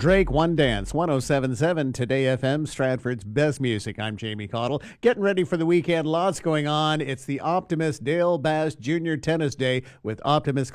Drake, One Dance, 1077 Today FM, Stratford's best music. I'm Jamie Cottle. Getting ready for the weekend. Lots going on. It's the Optimist Dale Bass Jr. Tennis Day with Optimist